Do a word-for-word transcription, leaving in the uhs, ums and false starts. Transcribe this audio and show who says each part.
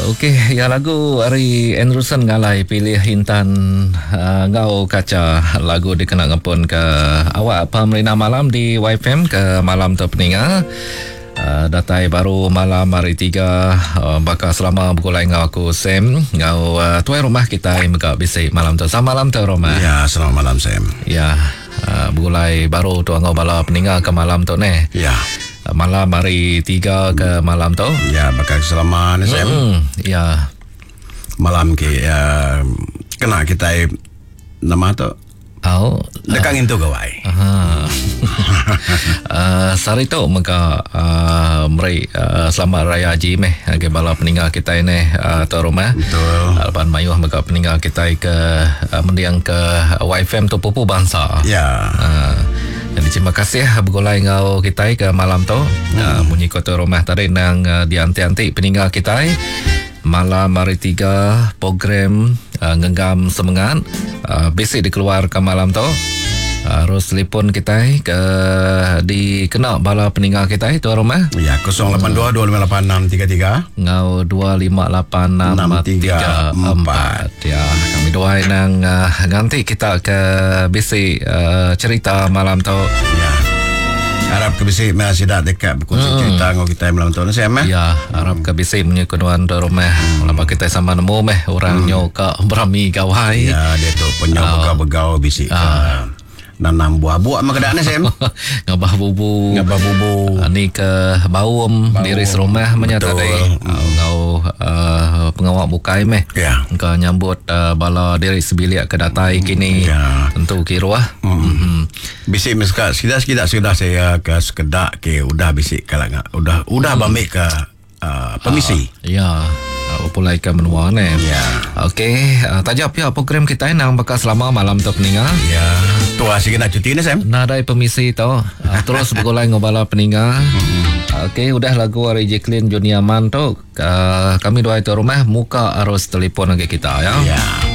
Speaker 1: Okey, ya lagu Ari Anderson ngalai pilih Intan uh, ngau kaca lagu dikenal ngapun ke awak pemerintah malam di Y F M ke malam tu peninga. Uh, datai baru malam hari tiga uh, bakal selama bergulai ngau aku Sam ngau uh, tuai rumah kita yang megak bisik malam tu. Selamat malam tu rumah.
Speaker 2: Ya, selamat malam Sam.
Speaker 1: Ya, uh, bergulai baru tu ngau bala peninga ke malam tu ne.
Speaker 2: Ya.
Speaker 1: Malam hari tiga ke malam tu.
Speaker 2: Ya, bakal selama ni Sam.
Speaker 1: Hmm, ya.
Speaker 2: Malam ke ya, kena kita nama tu.
Speaker 1: Oh,
Speaker 2: dekang uh, itu gawai.
Speaker 1: Aha. uh, sari tu maka uh, meri uh, selamat raya haji meh ke bala peninggal kita ini uh, tu rumah.
Speaker 2: Betul.
Speaker 1: Alpan mayuh maka peninggal kita ke uh, mendiang ke Y F M tu pupu bangsa.
Speaker 2: Ya.
Speaker 1: Uh, jadi terima kasih bergulai ngau kita ke malam tu. Hmm. Uh, bunyi kota rumah tadi nang uh, dianti-anti peninggal kita malam hari tiga program uh, ngenggam semangat uh, basic dikeluarkan malam tu. Harus uh, telefon kita ke di kena bala peninggal kita tu rumah.
Speaker 2: Ya, kosong lapan dua dua lima lapan enam tiga tiga
Speaker 1: ngau dua lima lapan enam tiga empat. Ya, kami doain nang uh, ganti kita ke basic uh, cerita malam tu.
Speaker 2: Ya. Harap ke bisik masih dah dekat berkongsi hmm. cerita dengan kita malam tu Sam eh.
Speaker 1: Ya, harap ke bisik punya kenuan tu rumah. Lama kita sama nemu meh orang hmm. nyoka berami gawai.
Speaker 2: Ya, dia tu punya uh, begau-begau bisik. Uh, nanam buah-buah mak keadaan Sam.
Speaker 1: Ngabah bubu.
Speaker 2: Ngabah bubu.
Speaker 1: Uh, ni ke baum diri serumah menyata dai. Ngau uh, pengawak bukai meh.
Speaker 2: Ya.
Speaker 1: Engkau nyambut uh, bala diri sebilik ke datai kini.
Speaker 2: Ya.
Speaker 1: Tentu kiruah. Hmm.
Speaker 2: Mm-hmm. Bisik meskat sekidak-sekidak sudah saya ke sekedak ke udah bisik kalau enggak udah udah hmm. bamik ke uh, permisi.
Speaker 1: Uh, ya. Pulai ke menua ni.
Speaker 2: Ya.
Speaker 1: Okey, uh, tajap ya program kita nang bakal selama malam tu peninga.
Speaker 2: Ya. Tu asyik nak cuti ni Sam.
Speaker 1: Nadai permisi tu. Uh, terus bergulai ngobala peninga.
Speaker 2: Mm-hmm.
Speaker 1: Okey, udah lagu Ari Jacqueline Juniaman tu. Uh, kami doa itu rumah muka harus telefon lagi kita ya.
Speaker 2: Ya.